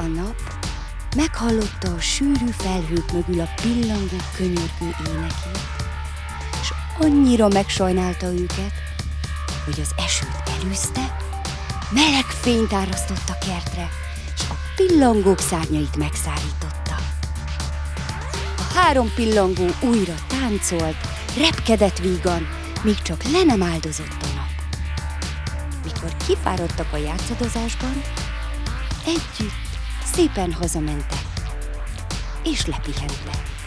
A nap meghallotta a sűrű felhők mögül a pillangó könyörgő énekét, és annyira megsajnálta őket, hogy az esőt elűzte, meleg fényt árasztott a kertre, és a pillangók szárnyait megszárította. A 3 pillangó újra táncolt, repkedett vígan, míg csak le nem áldozott a nap. Mikor kifáradtak a játszadozásban, együtt szépen hazamentek, és lepihentek.